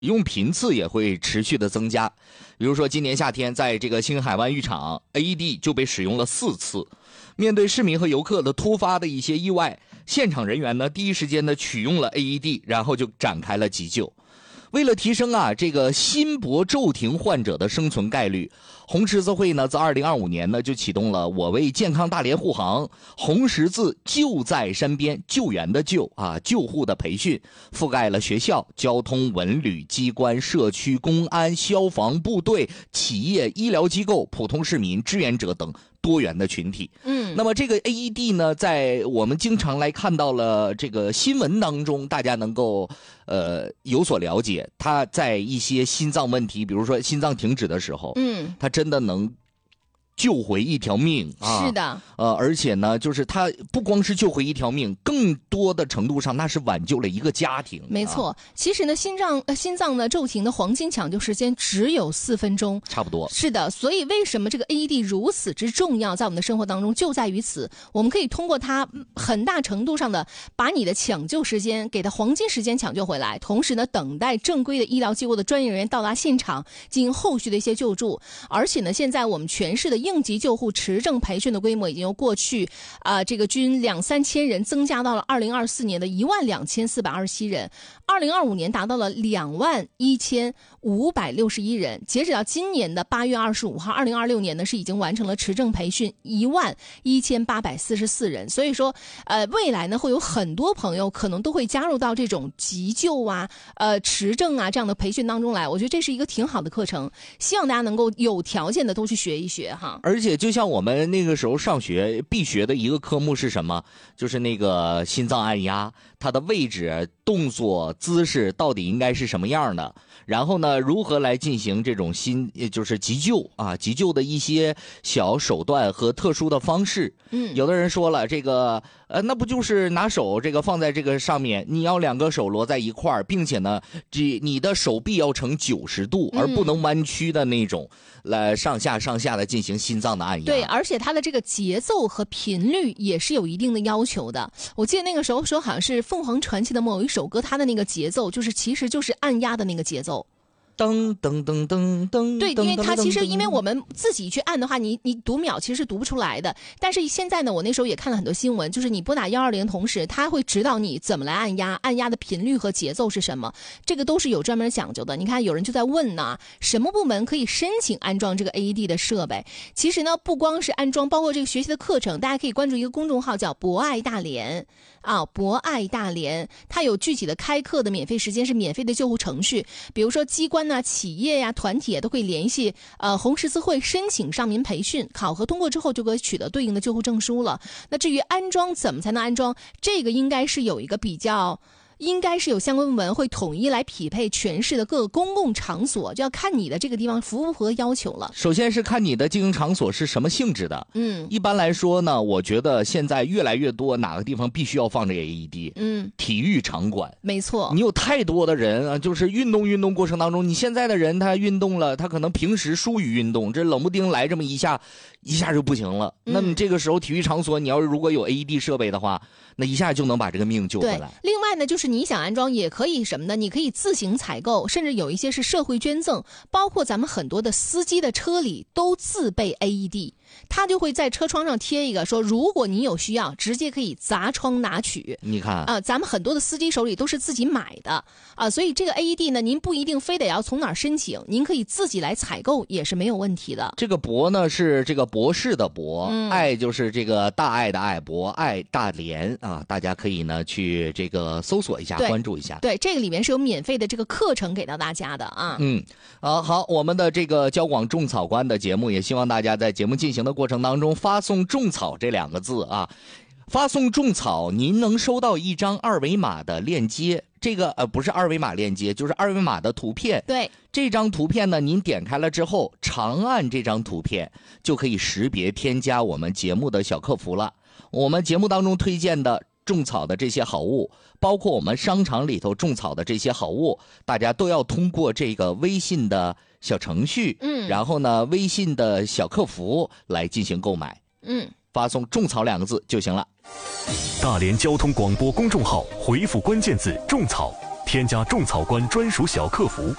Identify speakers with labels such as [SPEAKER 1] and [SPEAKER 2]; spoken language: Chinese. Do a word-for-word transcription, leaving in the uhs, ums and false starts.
[SPEAKER 1] 用频次也会持续的增加。比如说今年夏天在这个青海湾浴场 A E D 就被使用了四次。面对市民和游客的突发的一些意外，现场人员呢第一时间的取用了 A E D， 然后就展开了急救。为了提升啊这个心搏骤停患者的生存概率，红十字会呢自二零二五年呢就启动了我为健康大连护航红十字救在身边，救援的救啊救护的培训，覆盖了学校、交通、文旅机关、社区、公安、消防部队、企业、医疗机构、普通市民、志愿者等多元的群体。
[SPEAKER 2] 嗯，
[SPEAKER 1] 那么这个 A E D 呢，在我们经常来看到了这个新闻当中，大家能够呃有所了解。它在一些心脏问题，比如说心脏停止的时候，
[SPEAKER 2] 嗯，
[SPEAKER 1] 它真的能救回一条命啊！
[SPEAKER 2] 是的，
[SPEAKER 1] 呃，而且呢，就是它不光是救回一条命，更多的程度上，那是挽救了一个家庭。
[SPEAKER 2] 没错。
[SPEAKER 1] 啊、
[SPEAKER 2] 其实呢，心脏呃心脏呢骤停的黄金抢救时间只有四分钟，
[SPEAKER 1] 差不多。
[SPEAKER 2] 是的，所以为什么这个 A E D 如此之重要，在我们的生活当中，就在于此。我们可以通过它很大程度上的把你的抢救时间给它黄金时间抢救回来，同时呢，等待正规的医疗机构的专业人员到达现场进行后续的一些救助。而且呢，现在我们全市的应急救护持证培训的规模已经由过去啊、呃、这个均两三千人增加到了二零二四年的一万两千四百二十七人，二零二五年达到了两万一千五百六十一人。截止到今年的八月二十五号，二零二六年呢是已经完成了持证培训一万一千八百四十四人。所以说，呃，未来呢会有很多朋友可能都会加入到这种急救啊、呃持证啊这样的培训当中来。我觉得这是一个挺好的课程，希望大家能够有条件的都去学一学哈。
[SPEAKER 1] 而且就像我们那个时候上学必学的一个科目是什么？就是那个心脏按压，它的位置、动作、姿势到底应该是什么样的？然后呢，如何来进行这种心，就是急救啊，急救的一些小手段和特殊的方式。
[SPEAKER 2] 嗯，
[SPEAKER 1] 有的人说了，这个呃，那不就是拿手这个放在这个上面，你要两个手摞在一块儿，并且呢，这你的手臂要呈九十度，而不能弯曲的那种，来上下上下的进行心脏的按压。
[SPEAKER 2] 对，而且它的这个节奏和频率也是有一定的要求的。我记得那个时候说，好像是凤凰传奇的某一首歌，它的那个节奏就是其实就是按压的那个节奏。
[SPEAKER 1] 噔噔噔噔噔，
[SPEAKER 2] 对，因为它其实因为我们自己去按的话，你你读秒其实是读不出来的。但是现在呢，我那时候也看了很多新闻，就是你拨打幺二零的同时，它会指导你怎么来按压，按压的频率和节奏是什么，这个都是有专门讲究的。你看有人就在问呢，什么部门可以申请安装这个 A E D 的设备？其实呢，不光是安装，包括这个学习的课程，大家可以关注一个公众号叫博爱大连啊，博爱大连，它有具体的开课的免费时间，是免费的救护程序，比如说机关呐、企业呀、团体都可以联系呃红十字会申请上民培训，考核通过之后就可以取得对应的救护证书了。那至于安装怎么才能安装，这个应该是有一个比较。应该是有相关部门会统一来匹配全市的各个公共场所，就要看你的这个地方符不符合要求了。
[SPEAKER 1] 首先是看你的经营场所是什么性质的。
[SPEAKER 2] 嗯，
[SPEAKER 1] 一般来说呢，我觉得现在越来越多哪个地方必须要放这个 A E D。
[SPEAKER 2] 嗯，
[SPEAKER 1] 体育场馆。
[SPEAKER 2] 没错。
[SPEAKER 1] 你有太多的人啊，就是运动运动过程当中，你现在的人他运动了，他可能平时疏于运动，这冷不丁来这么一下，一下就不行了。
[SPEAKER 2] 嗯、
[SPEAKER 1] 那你这个时候体育场所，你要是如果有 A E D 设备的话，那一下就能把这个命救回来。
[SPEAKER 2] 对，另外呢，就是你想安装也可以什么呢？你可以自行采购，甚至有一些是社会捐赠，包括咱们很多的司机的车里都自备 A E D， 他就会在车窗上贴一个说，如果你有需要，直接可以砸窗拿取。
[SPEAKER 1] 你看啊、
[SPEAKER 2] 呃，咱们很多的司机手里都是自己买的啊、呃，所以这个 A E D 呢，您不一定非得要从哪儿申请，您可以自己来采购也是没有问题的。
[SPEAKER 1] 这个博呢是这个博士的博，
[SPEAKER 2] 嗯、
[SPEAKER 1] 爱就是这个大爱的爱，博爱大连啊，大家可以呢去这个搜索一下，关注一下。
[SPEAKER 2] 对，这个里面是有免费的这个课程给到大家的啊。
[SPEAKER 1] 嗯，啊好，我们的这个交广种草官的节目，也希望大家在节目进行的过程当中发送种草这两个字啊，发送种草，您能收到一张二维码的链接。这个呃不是二维码链接，就是二维码的图片。
[SPEAKER 2] 对，
[SPEAKER 1] 这张图片呢，您点开了之后，长按这张图片就可以识别添加我们节目的小客服了。我们节目当中推荐的种草的这些好物，包括我们商场里头种草的这些好物，大家都要通过这个微信的小程序，
[SPEAKER 2] 嗯，
[SPEAKER 1] 然后呢，微信的小客服来进行购买，
[SPEAKER 2] 嗯，
[SPEAKER 1] 发送种草两个字就行了。
[SPEAKER 3] 大连交通广播公众号回复关键字种草， 添加种草官专属小客服